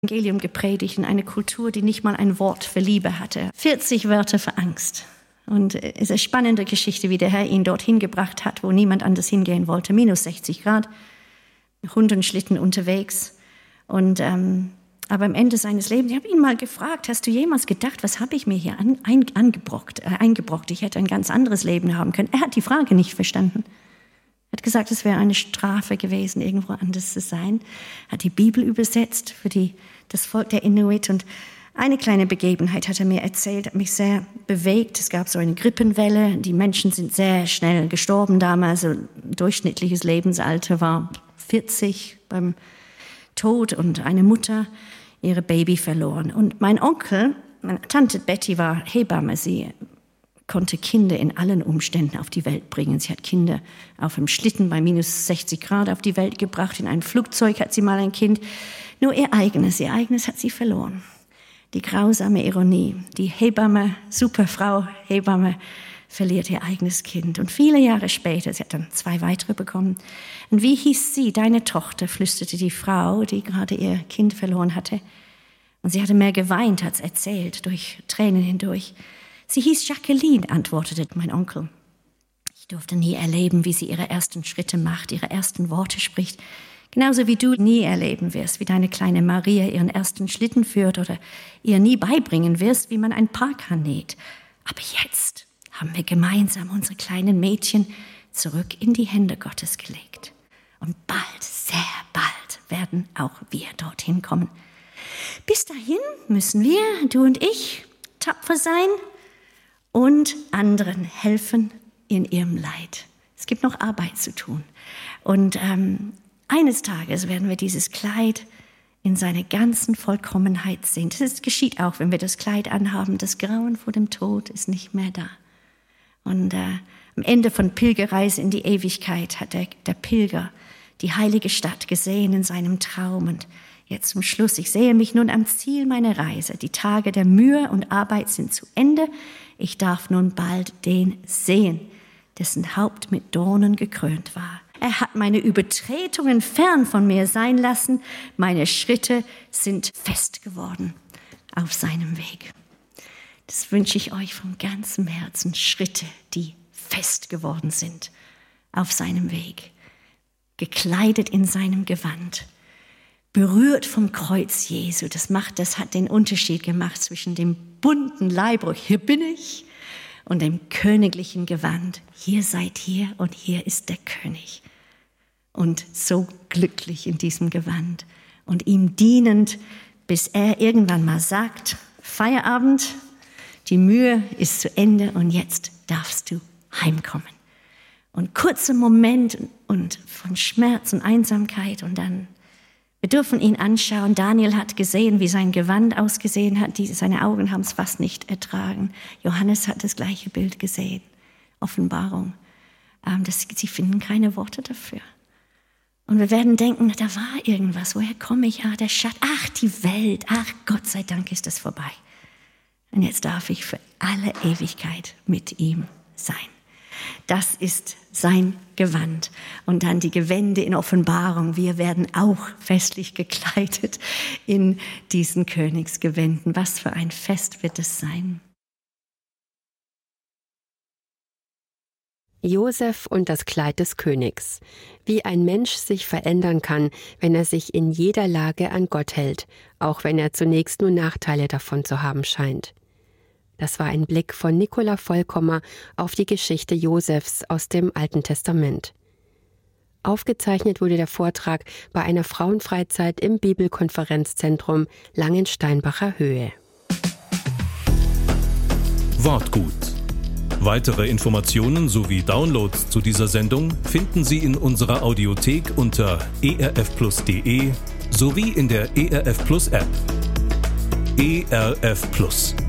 Evangelium gepredigt in einer Kultur, die nicht mal ein Wort für Liebe hatte. 40 Wörter für Angst. Und es ist eine spannende Geschichte, wie der Herr ihn dorthin gebracht hat, wo niemand anders hingehen wollte. Minus 60 Grad, Hund und Schlitten unterwegs. Und aber am Ende seines Lebens, ich habe ihn mal gefragt, hast du jemals gedacht, was habe ich mir hier eingebrockt? Ich hätte ein ganz anderes Leben haben können. Er hat die Frage nicht verstanden. Er hat gesagt, es wäre eine Strafe gewesen, irgendwo anders zu sein. Er hat die Bibel übersetzt für das Volk der Inuit. Und eine kleine Begebenheit hat er mir erzählt, hat mich sehr bewegt. Es gab so eine Grippenwelle. Die Menschen sind sehr schnell gestorben damals. Also durchschnittliches Lebensalter war 40 beim Tod, und eine Mutter ihre Baby verloren. Und mein Onkel, meine Tante Betty war Hebamme. Sie konnte Kinder in allen Umständen auf die Welt bringen. Sie hat Kinder auf dem Schlitten bei minus 60 Grad auf die Welt gebracht. In einem Flugzeug hat sie mal ein Kind. Nur ihr eigenes hat sie verloren. Die grausame Ironie. Die Hebamme, Superfrau Hebamme, verliert ihr eigenes Kind. Und viele Jahre später, sie hat dann 2 weitere bekommen. Und wie hieß sie, deine Tochter, flüsterte die Frau, die gerade ihr Kind verloren hatte. Und sie hatte mehr geweint als erzählt, durch Tränen hindurch. Sie hieß Jacqueline, antwortete mein Onkel. Ich durfte nie erleben, wie sie ihre ersten Schritte macht, ihre ersten Worte spricht. Genauso wie du nie erleben wirst, wie deine kleine Maria ihren ersten Schlitten führt oder ihr nie beibringen wirst, wie man ein Parkhahn näht. Aber jetzt haben wir gemeinsam unsere kleinen Mädchen zurück in die Hände Gottes gelegt. Und bald, sehr bald, werden auch wir dorthin kommen. Bis dahin müssen wir, du und ich, tapfer sein und anderen helfen in ihrem Leid. Es gibt noch Arbeit zu tun. Und eines Tages werden wir dieses Kleid in seiner ganzen Vollkommenheit sehen. Das geschieht auch, wenn wir das Kleid anhaben. Das Grauen vor dem Tod ist nicht mehr da. Und am Ende von Pilgerreise in die Ewigkeit hat der Pilger die heilige Stadt gesehen in seinem Traum. Und jetzt zum Schluss, ich sehe mich nun am Ziel meiner Reise. Die Tage der Mühe und Arbeit sind zu Ende. Ich darf nun bald den sehen, dessen Haupt mit Dornen gekrönt war. Er hat meine Übertretungen fern von mir sein lassen. Meine Schritte sind fest geworden auf seinem Weg. Das wünsche ich euch von ganzem Herzen. Schritte, die fest geworden sind auf seinem Weg. Gekleidet in seinem Gewand. Berührt vom Kreuz Jesu. Das hat den Unterschied gemacht zwischen dem bunten Leibrock, hier bin ich, und dem königlichen Gewand. Hier seid ihr und hier ist der König. Und so glücklich in diesem Gewand und ihm dienend, bis er irgendwann mal sagt, Feierabend, die Mühe ist zu Ende und jetzt darfst du heimkommen. Und kurzer Moment und von Schmerz und Einsamkeit, und dann, wir dürfen ihn anschauen. Daniel hat gesehen, wie sein Gewand ausgesehen hat. Seine Augen haben es fast nicht ertragen. Johannes hat das gleiche Bild gesehen. Offenbarung. Sie finden keine Worte dafür. Und wir werden denken, da war irgendwas. Woher komme ich? Der Schatz. Ach, die Welt. Ach, Gott sei Dank ist das vorbei. Und jetzt darf ich für alle Ewigkeit mit ihm sein. Das ist sein Gewand. Und dann die Gewände in Offenbarung. Wir werden auch festlich gekleidet in diesen Königsgewänden. Was für ein Fest wird es sein? Josef und das Kleid des Königs. Wie ein Mensch sich verändern kann, wenn er sich in jeder Lage an Gott hält, auch wenn er zunächst nur Nachteile davon zu haben scheint. Das war ein Blick von Nicola Vollkommer auf die Geschichte Josefs aus dem Alten Testament. Aufgezeichnet wurde der Vortrag bei einer Frauenfreizeit im Bibelkonferenzzentrum Langensteinbacher Höhe. Wortgut. Weitere Informationen sowie Downloads zu dieser Sendung finden Sie in unserer Audiothek unter erfplus.de sowie in der ERF Plus App. ERF Plus.